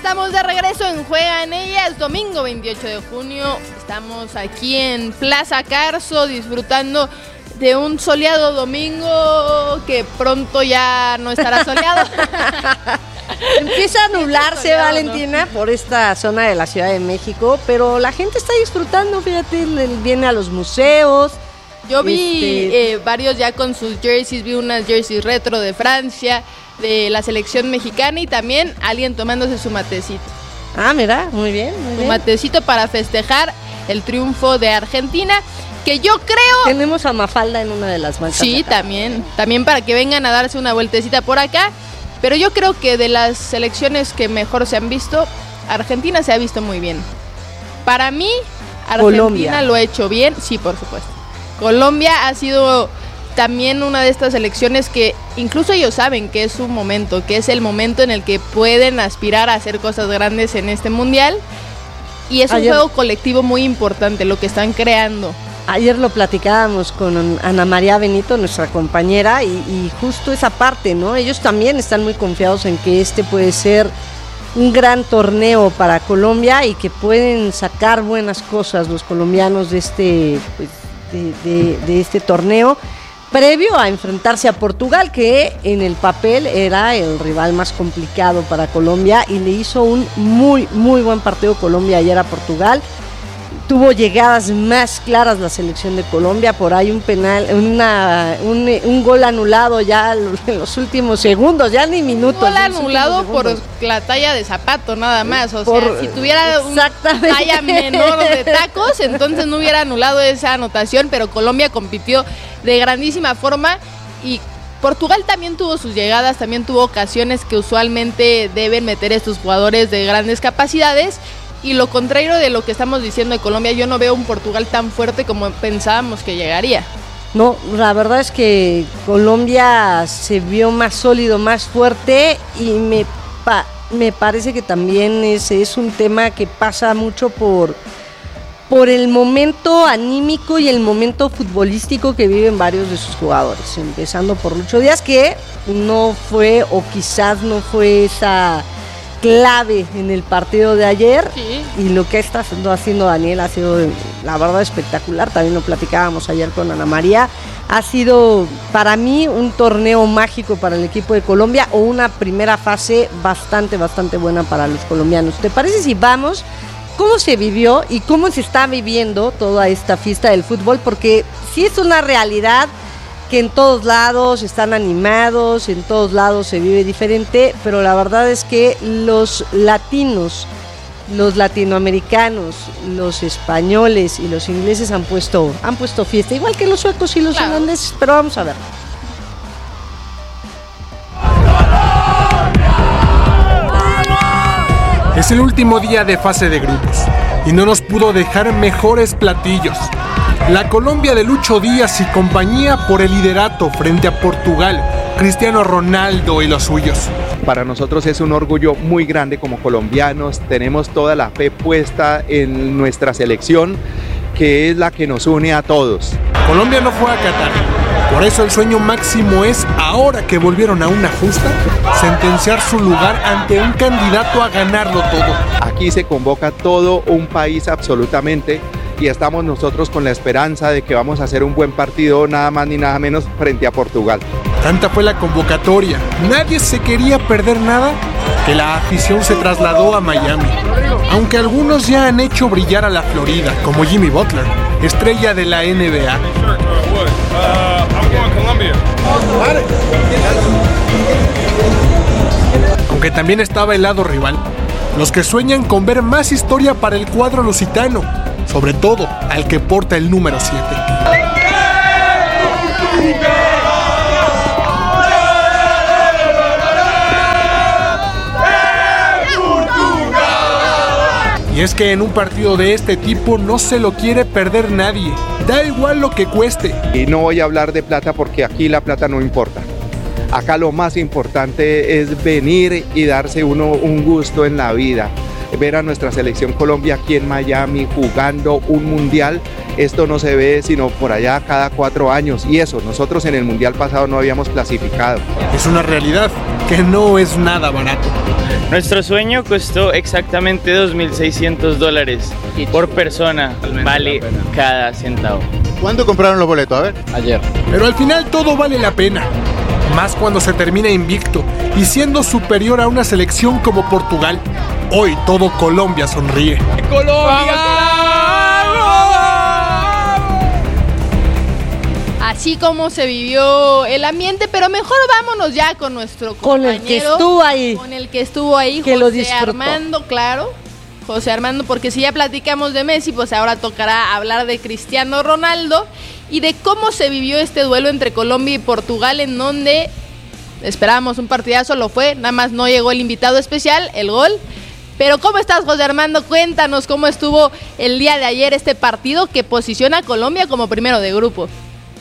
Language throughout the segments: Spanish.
estamos de regreso en Juega en Ellas, domingo 28 de junio. Estamos aquí en Plaza Carso disfrutando de un soleado domingo que pronto ya no estará soleado. Empieza a nublarse, soleado, Valentina, ¿no? Por esta zona de la Ciudad de México, pero la gente está disfrutando, fíjate, viene a los museos. Yo vi varios ya con sus jerseys, vi unas jerseys retro de Francia, de la selección mexicana y también alguien tomándose su matecito. Ah, mira, muy bien, muy bien. Su matecito para festejar el triunfo de Argentina, que yo creo... Tenemos a Mafalda en una de las bancas. Sí, también para que vengan a darse una vueltecita por acá, pero yo creo que de las selecciones que mejor se han visto, Argentina se ha visto muy bien. Para mí, Argentina Colombia lo ha hecho bien, sí, por supuesto. Colombia ha sido también una de estas selecciones que incluso ellos saben que es su momento, que es el momento en el que pueden aspirar a hacer cosas grandes en este mundial. Y es un juego colectivo muy importante lo que están creando. Ayer lo platicábamos con Ana María Benito, nuestra compañera, y justo esa parte, ¿no? Ellos también están muy confiados en que este puede ser un gran torneo para Colombia y que pueden sacar buenas cosas los colombianos de este, pues, de este torneo, previo a enfrentarse a Portugal, que en el papel era el rival más complicado para Colombia, y le hizo un muy buen partido Colombia ayer a Portugal. Tuvo llegadas más claras la selección de Colombia, por ahí un penal, un gol anulado ya en los últimos segundos, ya ni minutos. Un gol anulado por la talla de zapato nada más, o sea, si tuviera una talla menor de tacos, entonces no hubiera anulado esa anotación, pero Colombia compitió de grandísima forma y Portugal también tuvo sus llegadas, también tuvo ocasiones que usualmente deben meter estos jugadores de grandes capacidades. Y lo contrario de lo que estamos diciendo de Colombia, yo no veo un Portugal tan fuerte como pensábamos que llegaría. No, la verdad es que Colombia se vio más sólido, más fuerte, y me parece que también es un tema que pasa mucho por el momento anímico y el momento futbolístico que viven varios de sus jugadores, empezando por Lucho Díaz, que no fue, o quizás no fue esa clave en el partido de ayer, sí. Y lo que está haciendo Daniel ha sido, la verdad, espectacular. También lo platicábamos ayer con Ana María. Ha sido para mí un torneo mágico para el equipo de Colombia, o una primera fase bastante buena para los colombianos. ¿Te parece si vamos cómo se vivió y cómo se está viviendo toda esta fiesta del fútbol? Porque sí es una realidad que en todos lados están animados, en todos lados se vive diferente, pero la verdad es que los latinos, los latinoamericanos, los españoles y los ingleses han puesto fiesta, igual que los suecos y los holandeses, pero vamos a ver. Es el último día de fase de grupos y no nos pudo dejar mejores platillos. La Colombia de Lucho Díaz y compañía por el liderato frente a Portugal, Cristiano Ronaldo y los suyos. Para nosotros es un orgullo muy grande como colombianos, tenemos toda la fe puesta en nuestra selección, que es la que nos une a todos. Colombia no fue a Qatar, por eso el sueño máximo es, ahora que volvieron a una justa, sentenciar su lugar ante un candidato a ganarlo todo. Aquí se convoca todo un país absolutamente, y estamos nosotros con la esperanza de que vamos a hacer un buen partido, nada más ni nada menos, frente a Portugal. Tanta fue la convocatoria, nadie se quería perder nada, que la afición se trasladó a Miami. Aunque algunos ya han hecho brillar a la Florida, como Jimmy Butler, estrella de la NBA. Aunque también estaba el lado rival, los que sueñan con ver más historia para el cuadro lusitano, sobre todo al que porta el número 7. Y es que en un partido de este tipo no se lo quiere perder nadie, da igual lo que cueste. Y no voy a hablar de plata porque aquí la plata no importa. Acá lo más importante es venir y darse uno un gusto en la vida. ver a nuestra selección Colombia aquí en Miami jugando un mundial. Esto no se ve sino por allá cada 4 años, y eso, nosotros en el mundial pasado no habíamos clasificado. Es una realidad que no es nada barato. Nuestro sueño costó exactamente $2,600 por persona, vale cada centavo. ¿Cuándo compraron los boletos? A ver. Ayer. Pero al final todo vale la pena, más cuando se termina invicto y siendo superior a una selección como Portugal. Hoy todo Colombia sonríe. ¡Colombia! Así como se vivió el ambiente, pero mejor vámonos ya con nuestro compañero. Con el que estuvo ahí. Con el que estuvo ahí, que José lo disfrutó. Armando, claro. José Armando, porque si ya platicamos de Messi, pues ahora tocará hablar de Cristiano Ronaldo y de cómo se vivió este duelo entre Colombia y Portugal, en donde esperábamos un partidazo, lo fue, nada más no llegó el invitado especial, el gol. Pero ¿cómo estás, José Armando? Cuéntanos cómo estuvo el día de ayer este partido que posiciona a Colombia como primero de grupo.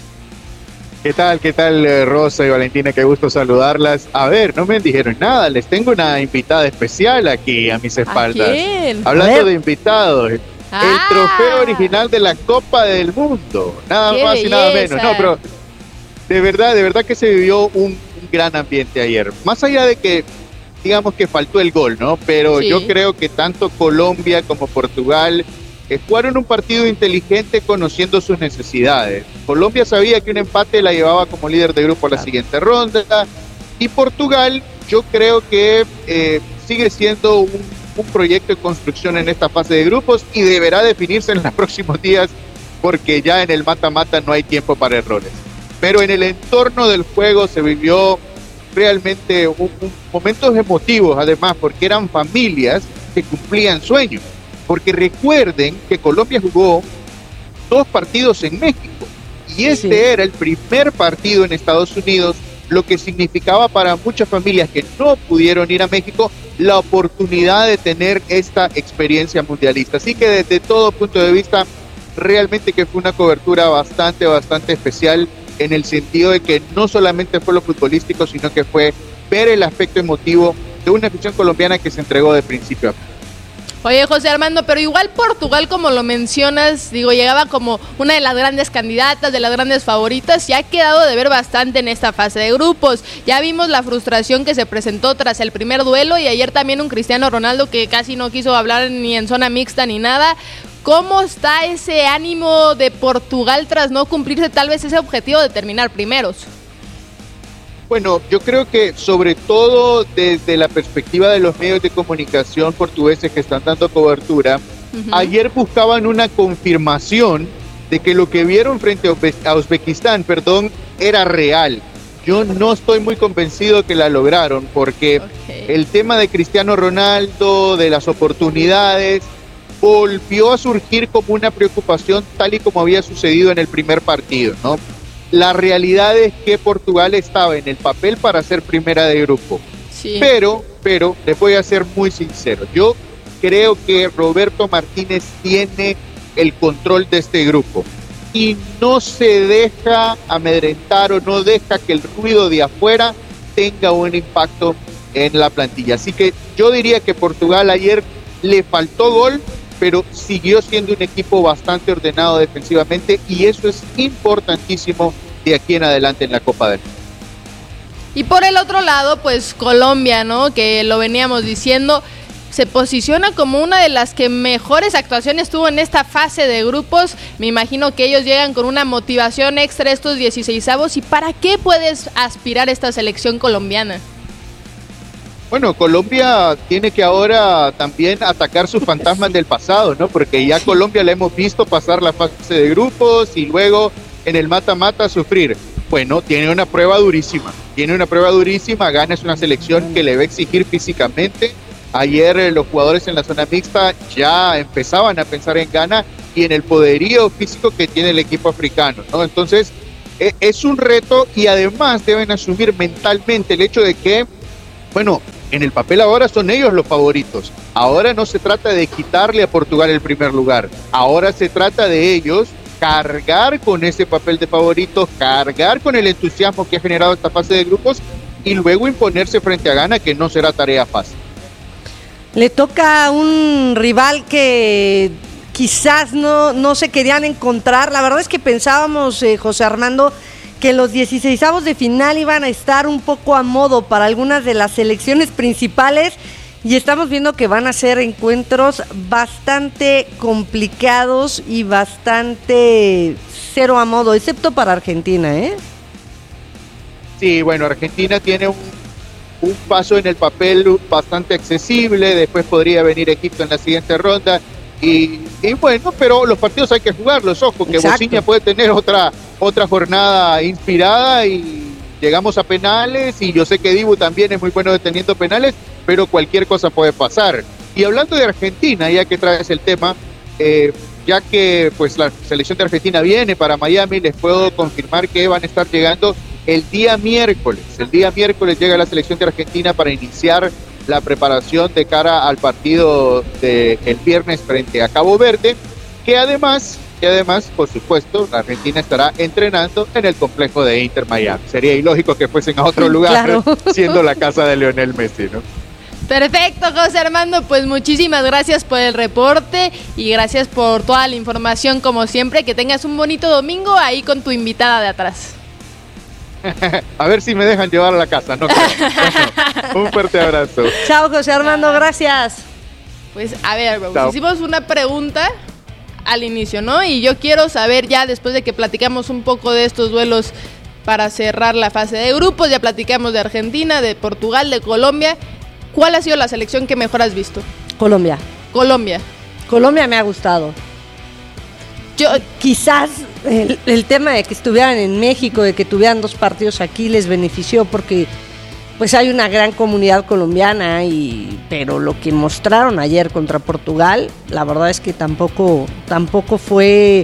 ¿Qué tal, Rosa y Valentina? Qué gusto saludarlas. A ver, no me dijeron nada, les tengo una invitada especial aquí a mis espaldas. ¿A quién? Hablando de invitados, el trofeo original de la Copa del Mundo, nada ¡Qué más y nada belleza! menos. No, pero de verdad que se vivió un gran ambiente ayer. Más allá de que, digamos que faltó el gol, ¿no? Pero Sí. yo creo que tanto Colombia como Portugal jugaron un partido inteligente conociendo sus necesidades. Colombia sabía que un empate la llevaba como líder de grupo a la siguiente ronda, y Portugal yo creo que sigue siendo un proyecto de construcción en esta fase de grupos y deberá definirse en los próximos días, porque ya en el mata-mata no hay tiempo para errores. Pero en el entorno del juego se vivió realmente momentos emotivos, además, porque eran familias que cumplían sueños. Porque recuerden que Colombia jugó 2 partidos en México y este era el primer partido en Estados Unidos, lo que significaba para muchas familias que no pudieron ir a México la oportunidad de tener esta experiencia mundialista. Así que desde todo punto de vista, realmente que fue una cobertura bastante especial, en el sentido de que no solamente fue lo futbolístico, sino que fue ver el aspecto emotivo de una afición colombiana que se entregó de principio a fin. Oye, José Armando, pero igual Portugal, como lo mencionas, digo, llegaba como una de las grandes candidatas, de las grandes favoritas, y ha quedado de ver bastante en esta fase de grupos. Ya vimos la frustración que se presentó tras el primer duelo, y ayer también un Cristiano Ronaldo que casi no quiso hablar ni en zona mixta ni nada. ¿Cómo está ese ánimo de Portugal tras no cumplirse tal vez ese objetivo de terminar primeros? Bueno, yo creo que sobre todo desde la perspectiva de los medios de comunicación portugueses que están dando cobertura, ayer buscaban una confirmación de que lo que vieron frente a Uzbekistán, era real. Yo no estoy muy convencido que la lograron, porque el tema de Cristiano Ronaldo, de las oportunidades, volvió a surgir como una preocupación, tal y como había sucedido en el primer partido, ¿no? La realidad es que Portugal estaba en el papel para ser primera de grupo. Sí. Pero, les voy a ser muy sincero, yo creo que Roberto Martínez tiene el control de este grupo y no se deja amedrentar o no deja que el ruido de afuera tenga un impacto en la plantilla. Así que yo diría que Portugal ayer le faltó gol, pero siguió siendo un equipo bastante ordenado defensivamente, y eso es importantísimo de aquí en adelante en la Copa del Mundo. Y por el otro lado, pues Colombia, ¿no? Que lo veníamos diciendo, se posiciona como una de las que mejores actuaciones tuvo en esta fase de grupos. Me imagino que ellos llegan con una motivación extra estos 16avos. ¿Y para qué puedes aspirar esta selección colombiana? Bueno, Colombia tiene que ahora también atacar sus fantasmas del pasado, ¿no? Porque ya Colombia la hemos visto pasar la fase de grupos y luego en el mata-mata sufrir. Bueno, tiene una prueba durísima. Ghana es una selección que le va a exigir físicamente. Ayer los jugadores en la zona mixta ya empezaban a pensar en Ghana y en el poderío físico que tiene el equipo africano, ¿no? Entonces, es un reto, y además deben asumir mentalmente el hecho de que, bueno, en el papel ahora son ellos los favoritos. Ahora no se trata de quitarle a Portugal el primer lugar. Ahora se trata de ellos cargar con ese papel de favoritos, cargar con el entusiasmo que ha generado esta fase de grupos y luego imponerse frente a Ghana, que no será tarea fácil. Le toca a un rival que quizás no se querían encontrar. La verdad es que pensábamos, José Armando, que los 16avos de final iban a estar un poco a modo para algunas de las selecciones principales y estamos viendo que van a ser encuentros bastante complicados y bastante cero a modo, excepto para Argentina, ¿eh? Sí, bueno, Argentina tiene un paso en el papel bastante accesible, después podría venir Egipto en la siguiente ronda y bueno, pero los partidos hay que jugarlos, ojo, que Bosnia puede tener otra jornada inspirada y llegamos a penales y yo sé que Dibu también es muy bueno deteniendo penales, pero cualquier cosa puede pasar. Y hablando de Argentina, ya que traes el tema, ya que pues la selección de Argentina viene para Miami, les puedo confirmar que van a estar llegando el día miércoles. El día miércoles llega la selección de Argentina para iniciar la preparación de cara al partido del viernes frente a Cabo Verde, que además, por supuesto, la Argentina estará entrenando en el complejo de Inter Miami. Sería ilógico que fuesen a otro lugar, claro, siendo la casa de Lionel Messi, ¿no? Perfecto, José Armando, pues muchísimas gracias por el reporte y gracias por toda la información como siempre. Que tengas un bonito domingo ahí con tu invitada de atrás. A ver si me dejan llevar a la casa, no creo. Bueno, un fuerte abrazo. Chao, José Armando, gracias. Pues a ver, hicimos una pregunta al inicio, ¿no? Y yo quiero saber ya, después de que platicamos un poco de estos duelos para cerrar la fase de grupos, ya platicamos de Argentina, de Portugal, de Colombia, ¿cuál ha sido la selección que mejor has visto? Colombia me ha gustado. Yo quizás el tema de que estuvieran en México, de que tuvieran 2 partidos aquí, les benefició porque pues hay una gran comunidad colombiana, pero lo que mostraron ayer contra Portugal, la verdad es que tampoco fue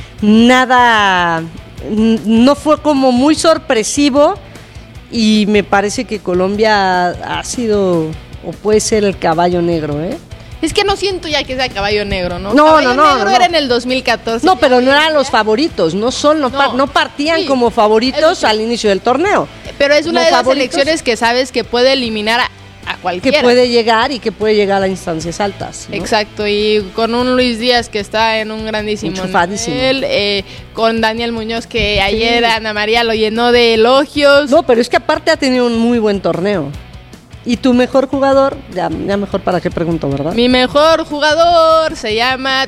nada, no fue como muy sorpresivo y me parece que Colombia ha sido o puede ser el caballo negro, ¿eh? Es que no siento ya que sea caballo negro, ¿no? No, caballo negro era en el 2014. No, pero no eran los favoritos, no partían como favoritos al inicio del torneo. Pero es una de las selecciones que sabes que puede eliminar a cualquiera. Que puede llegar y que puede llegar a instancias altas, ¿no? Exacto, y con un Luis Díaz que está en un grandísimo nivel, con Daniel Muñoz que ayer Ana María lo llenó de elogios. No, pero es que aparte ha tenido un muy buen torneo. ¿Y tu mejor jugador? Ya mejor para qué pregunto, ¿verdad? Mi mejor jugador se llama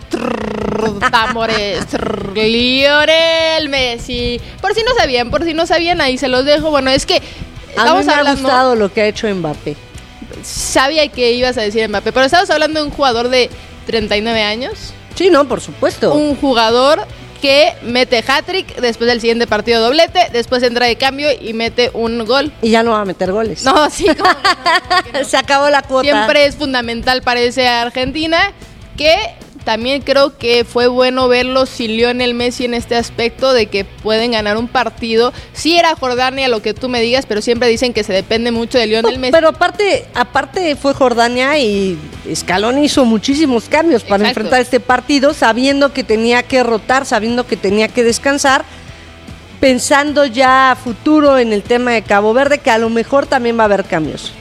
Lionel Messi. Por si no sabían, ahí se los dejo. Bueno, es que a mí me ha gustado lo que ha hecho Mbappé. Sabía que ibas a decir Mbappé, pero estamos hablando de un jugador de 39 años. Sí, no, por supuesto. Un jugador que mete hat-trick, después del siguiente partido doblete, después entra de cambio y mete un gol. Y ya no va a meter goles. No, sí, como no. Se acabó la cuota. Siempre es fundamental para esa Argentina, que también creo que fue bueno verlo sin Lionel Messi en este aspecto de que pueden ganar un partido. Sí era Jordania lo que tú me digas, pero siempre dicen que se depende mucho de Lionel Messi. Pero aparte fue Jordania y Scaloni hizo muchísimos cambios para enfrentar este partido, sabiendo que tenía que rotar, sabiendo que tenía que descansar, pensando ya a futuro en el tema de Cabo Verde, que a lo mejor también va a haber cambios.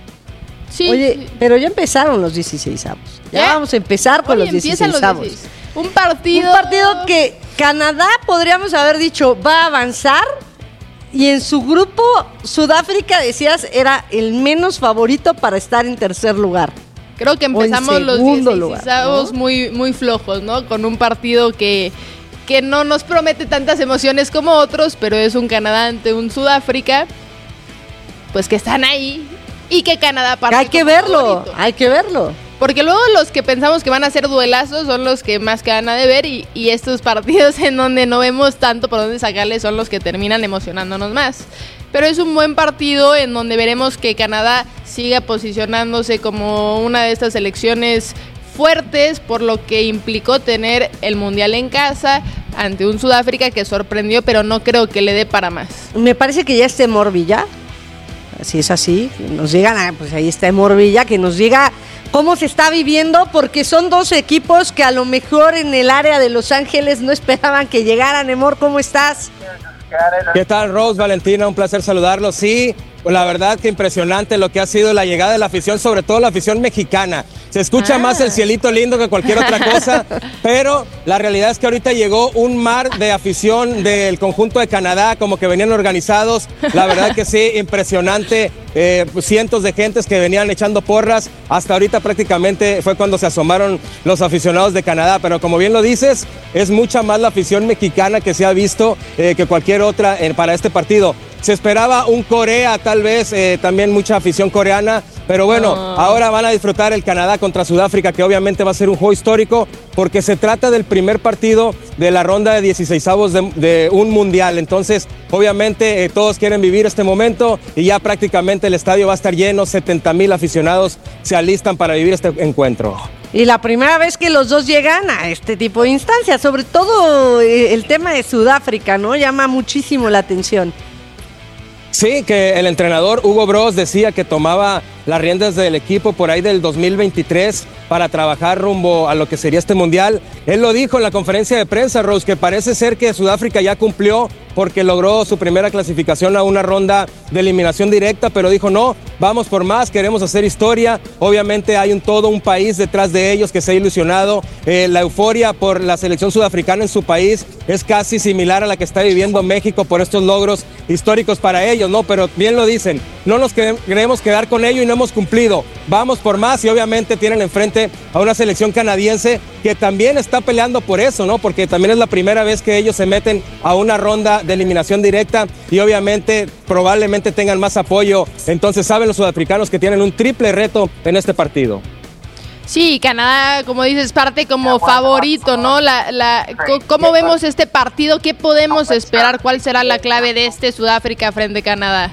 Sí. Oye, pero ya empezaron los 16avos. Ya vamos a empezar con los 16avos. Un partido que Canadá, podríamos haber dicho, va a avanzar. Y en su grupo, Sudáfrica, decías, era el menos favorito para estar en tercer lugar. Creo que empezamos los 16avos, ¿no? muy flojos, ¿no? Con un partido que no nos promete tantas emociones como otros, pero es un Canadá ante un Sudáfrica, pues que están ahí. Y que Canadá parte. Hay que verlo. Porque luego los que pensamos que van a ser duelazos son los que más quedan a deber y estos partidos en donde no vemos tanto por dónde sacarle son los que terminan emocionándonos más. Pero es un buen partido en donde veremos que Canadá siga posicionándose como una de estas selecciones fuertes por lo que implicó tener el Mundial en casa ante un Sudáfrica que sorprendió, pero no creo que le dé para más. Me parece que ya esté Morvilla. Si es así, nos llegan, pues ahí está Morvilla, que nos diga cómo se está viviendo, porque son 2 equipos que a lo mejor en el área de Los Ángeles no esperaban que llegaran. Emor, ¿cómo estás? ¿Qué tal, Rose, Valentina? Un placer saludarlos. Sí, la verdad que impresionante lo que ha sido la llegada de la afición, sobre todo la afición mexicana. Se escucha más el cielito lindo que cualquier otra cosa, pero la realidad es que ahorita llegó un mar de afición del conjunto de Canadá, como que venían organizados. La verdad que sí, impresionante. Cientos de gentes que venían echando porras. Hasta ahorita prácticamente fue cuando se asomaron los aficionados de Canadá, pero como bien lo dices, es mucha más la afición mexicana que se ha visto que cualquier otra para este partido. Se esperaba un Corea, tal vez, también mucha afición coreana, pero bueno, ahora van a disfrutar el Canadá contra Sudáfrica, que obviamente va a ser un juego histórico, porque se trata del primer partido de la ronda de 16avos de un mundial. Entonces, obviamente, todos quieren vivir este momento y ya prácticamente el estadio va a estar lleno, 70,000 aficionados se alistan para vivir este encuentro. Y la primera vez que los dos llegan a este tipo de instancias, sobre todo el tema de Sudáfrica, ¿no? Llama muchísimo la atención. Sí, que el entrenador Hugo Broos decía que tomaba las riendas del equipo por ahí del 2023 para trabajar rumbo a lo que sería este mundial. Él lo dijo en la conferencia de prensa, Rose, que parece ser que Sudáfrica ya cumplió porque logró su primera clasificación a una ronda de eliminación directa, pero dijo no, vamos por más, queremos hacer historia. Obviamente hay todo un país detrás de ellos que se ha ilusionado. La euforia por la selección sudafricana en su país es casi similar a la que está viviendo México por estos logros históricos para ellos, ¿no? Pero bien lo dicen, no nos queremos quedar con ello y no hemos cumplido, vamos por más. Y obviamente tienen enfrente a una selección canadiense que también está peleando por eso, ¿no? Porque también es la primera vez que ellos se meten a una ronda de eliminación directa y obviamente probablemente tengan más apoyo. Entonces saben los sudafricanos que tienen un triple reto en este partido. Sí, Canadá, como dices, parte como favorito, ¿no? ¿Cómo vemos este partido? ¿Qué podemos esperar? ¿Cuál será la clave de este Sudáfrica frente a Canadá?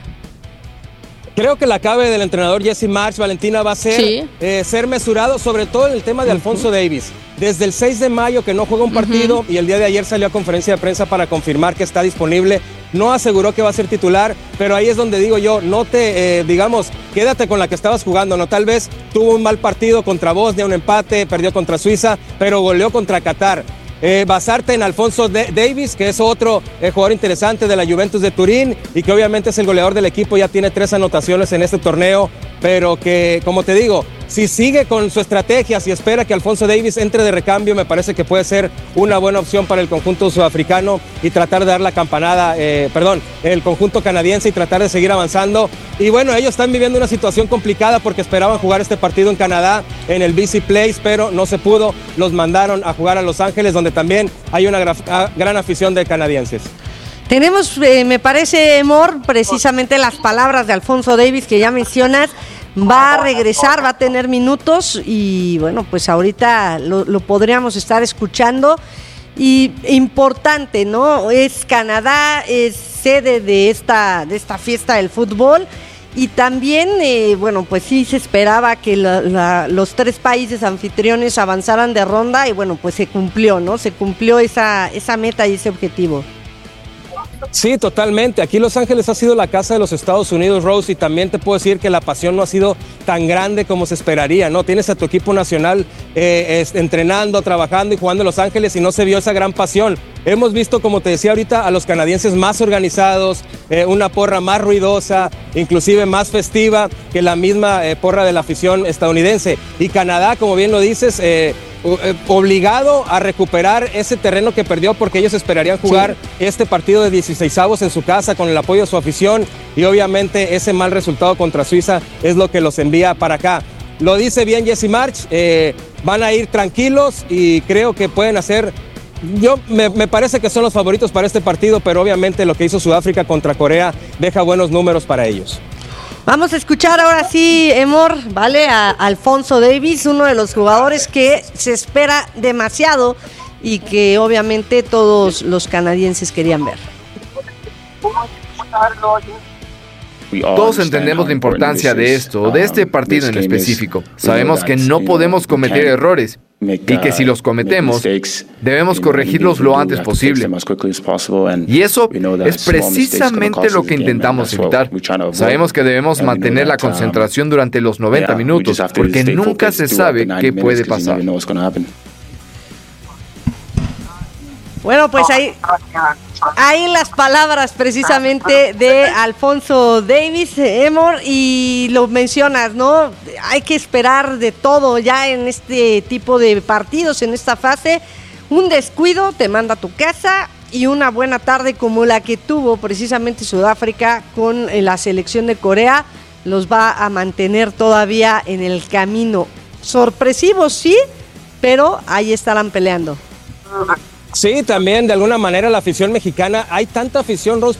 Creo que la clave del entrenador Jesse Marsch, Valentina, va a ser ser mesurado, sobre todo en el tema de Alfonso Davies. Desde el 6 de mayo que no juega un partido y el día de ayer salió a conferencia de prensa para confirmar que está disponible. No aseguró que va a ser titular, pero ahí es donde digo yo, no te, quédate con la que estabas jugando, ¿no? Tal vez tuvo un mal partido contra Bosnia, un empate, perdió contra Suiza, pero goleó contra Qatar. Basarte en Alfonso Davies, que es otro jugador interesante de la Juventus de Turín y que obviamente es el goleador del equipo, ya tiene 3 anotaciones en este torneo, pero que, como te digo, si sigue con su estrategia, si espera que Alfonso Davies entre de recambio, me parece que puede ser una buena opción para el conjunto sudafricano y tratar de dar la campanada, el conjunto canadiense y tratar de seguir avanzando. Y bueno, ellos están viviendo una situación complicada porque esperaban jugar este partido en Canadá, en el BC Place, pero no se pudo. Los mandaron a jugar a Los Ángeles, donde también hay una gran afición de canadienses. Tenemos, me parece, Mor, precisamente las palabras de Alfonso Davies que ya mencionas. Va a regresar, va a tener minutos y bueno, pues ahorita lo podríamos estar escuchando. Y importante, ¿no? Es Canadá, es sede de esta fiesta del fútbol. Y también, bueno, pues sí se esperaba que los 3 países anfitriones avanzaran de ronda y bueno, pues se cumplió, ¿no? Se cumplió esa meta y ese objetivo. Sí, totalmente. Aquí Los Ángeles ha sido la casa de los Estados Unidos, Rose, y también te puedo decir que la pasión no ha sido tan grande como se esperaría, ¿no? Tienes a tu equipo nacional entrenando, trabajando y jugando en Los Ángeles y no se vio esa gran pasión. Hemos visto, como te decía ahorita, a los canadienses más organizados, una porra más ruidosa, inclusive más festiva que la misma porra de la afición estadounidense. Y Canadá, como bien lo dices, obligado a recuperar ese terreno que perdió porque ellos esperarían jugar este partido de 16avos en su casa con el apoyo de su afición y obviamente ese mal resultado contra Suiza es lo que los envía para acá. Lo dice bien Jesse Marsch, van a ir tranquilos y creo que pueden hacer... me parece que son los favoritos para este partido, pero obviamente lo que hizo Sudáfrica contra Corea deja buenos números para ellos. Vamos a escuchar ahora sí, Emor, ¿vale? A Alfonso Davies, uno de los jugadores que se espera demasiado y que obviamente todos los canadienses querían ver. Todos entendemos la importancia de esto, de este partido en específico. Sabemos que no podemos cometer errores y que si los cometemos, debemos corregirlos lo antes posible. Y eso es precisamente lo que intentamos evitar. Sabemos que debemos mantener la concentración durante los 90 minutos, porque nunca se sabe qué puede pasar. Bueno, pues ahí las palabras precisamente de Alfonso Davies, Emor, y lo mencionas, ¿no? Hay que esperar de todo ya en este tipo de partidos, en esta fase. Un descuido te manda a tu casa, y una buena tarde como la que tuvo precisamente Sudáfrica con la selección de Corea los va a mantener todavía en el camino. Sorpresivos, sí, pero ahí estarán peleando. Sí, también de alguna manera la afición mexicana, hay tanta afición, Rose,